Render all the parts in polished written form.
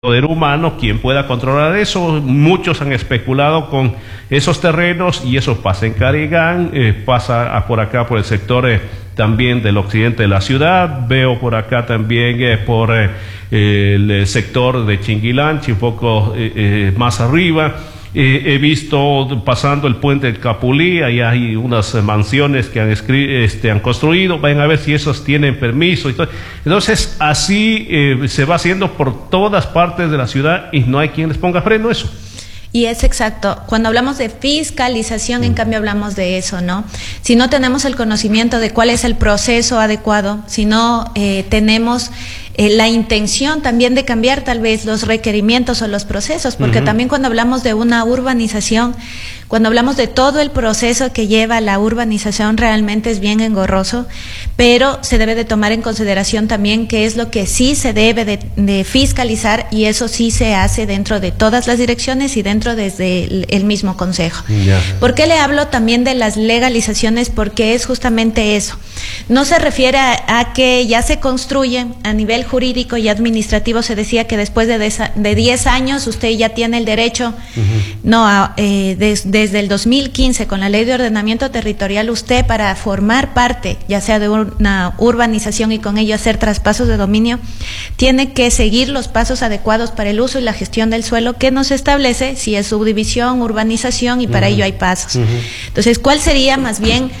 poder humano quien pueda controlar eso. Muchos han especulado con esos terrenos y eso pasa en Carigán, pasa por acá por el sector también del occidente de la ciudad, veo por acá también por el sector de Chinguilanchi, un poco más arriba. He visto pasando el puente del Capulí, ahí hay unas mansiones que han construido, vayan a ver si esos tienen permiso y todo. Entonces así se va haciendo por todas partes de la ciudad y no hay quien les ponga freno a eso. Y es exacto, cuando hablamos de fiscalización, en cambio hablamos de eso, ¿no? Si no tenemos el conocimiento de cuál es el proceso adecuado, si no tenemos la intención también de cambiar tal vez los requerimientos o los procesos, porque también cuando hablamos de una urbanización, cuando hablamos de todo el proceso que lleva la urbanización, realmente es bien engorroso, pero se debe de tomar en consideración también qué es lo que sí se debe de fiscalizar, y eso sí se hace dentro de todas las direcciones y dentro desde el mismo consejo. ¿Por qué le hablo también de las legalizaciones? Porque es justamente eso. No se refiere a que ya se construye a nivel jurídico y administrativo, se decía que después de 10 años usted ya tiene el derecho. No, desde el 2015 con la Ley de Ordenamiento Territorial, usted para formar parte ya sea de una urbanización y con ello hacer traspasos de dominio, tiene que seguir los pasos adecuados para el uso y la gestión del suelo que nos establece si es subdivisión, urbanización, y para ello hay pasos. Entonces, ¿cuál sería más bien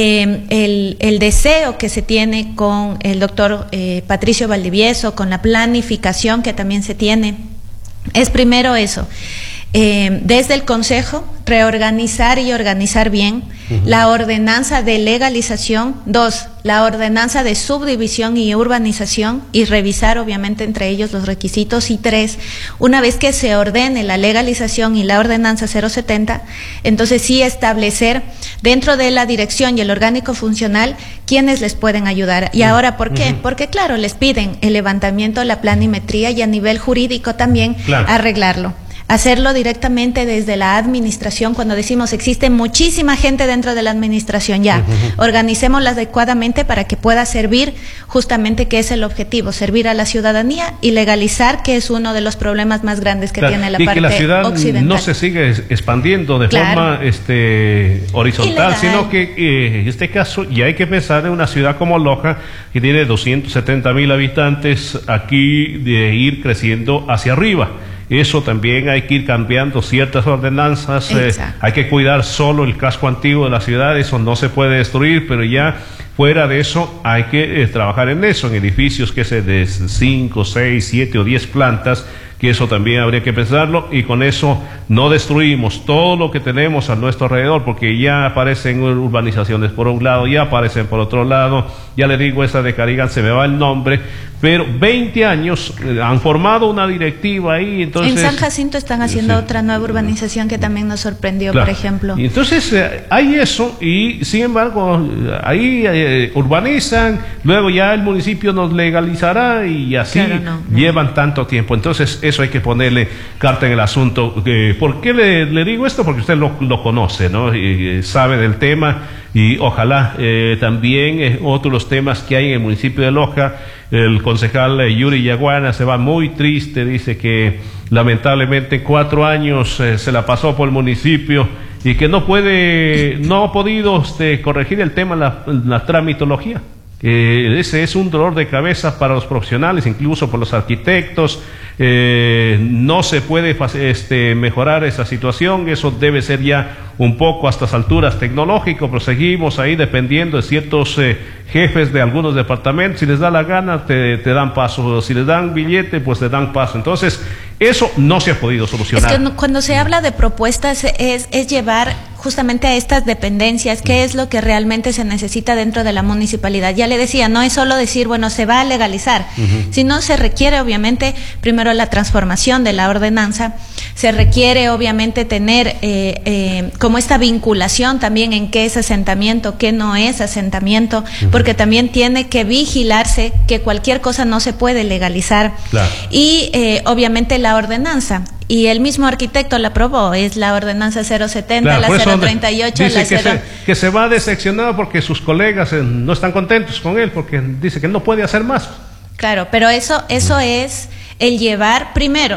el deseo que se tiene con el doctor Patricio Valdivieso, con la planificación que también se tiene? Es primero eso, desde el Consejo, reorganizar y organizar bien la ordenanza de legalización. 2, la ordenanza de subdivisión y urbanización, y revisar obviamente entre ellos los requisitos. Y 3, una vez que se ordene la legalización y la ordenanza 070, entonces sí establecer dentro de la dirección y el orgánico funcional quienes les pueden ayudar. Y ahora, ¿por qué? Porque claro, les piden el levantamiento, la planimetría y a nivel jurídico también arreglarlo. Hacerlo directamente desde la administración. Cuando decimos existe muchísima gente dentro de la administración, ya, organicémosla adecuadamente para que pueda servir justamente, que es el objetivo, servir a la ciudadanía y legalizar, que es uno de los problemas más grandes que tiene la parte occidental. Y que la ciudad no se sigue expandiendo de forma horizontal, sino que en este caso ya hay que pensar en una ciudad como Loja, que tiene 270,000 habitantes, aquí de ir creciendo hacia arriba. Eso también hay que ir cambiando ciertas ordenanzas, hay que cuidar solo el casco antiguo de la ciudad, eso no se puede destruir, pero ya fuera de eso hay que trabajar en eso, en edificios que se de 5, 6, 7 o 10 plantas, que eso también habría que pensarlo, y con eso no destruimos todo lo que tenemos a nuestro alrededor, porque ya aparecen urbanizaciones por un lado, ya aparecen por otro lado. Ya le digo, esa de Carigán se me va el nombre, pero 20 años han formado una directiva ahí. Entonces, en San Jacinto están haciendo otra nueva urbanización que también nos sorprendió, por ejemplo. Y entonces hay eso, y sin embargo ahí urbanizan, luego ya el municipio nos legalizará, y así llevan tanto tiempo. Entonces eso hay que ponerle carta en el asunto. ¿Por qué le digo esto? Porque usted lo conoce, ¿no? Y sabe del tema, y ojalá también otro de los temas que hay en el municipio de Loja. El concejal Yuri Yaguana se va muy triste, dice que lamentablemente 4 años se la pasó por el municipio y que no ha podido corregir el tema, la tramitología. Ese es un dolor de cabeza para los profesionales, incluso por los arquitectos. No se puede mejorar esa situación. Eso debe ser ya un poco a estas alturas tecnológico, pero seguimos ahí dependiendo de ciertos jefes de algunos departamentos. Si les da la gana te dan paso, si les dan billete pues te dan paso. Entonces eso no se ha podido solucionar. Es que cuando se habla de propuestas es llevar justamente a estas dependencias qué es lo que realmente se necesita dentro de la municipalidad. Ya le decía, no es solo decir, bueno, se va a legalizar, sino se requiere obviamente primero la transformación de la ordenanza, se requiere obviamente tener como esta vinculación también en qué es asentamiento, qué no es asentamiento, porque también tiene que vigilarse que cualquier cosa no se puede legalizar. Y obviamente la ordenanza. Y el mismo arquitecto la aprobó, es la ordenanza 070, la 038, dice la 0... que se va decepcionado porque sus colegas no están contentos con él, porque dice que no puede hacer más. Claro, pero eso es el llevar primero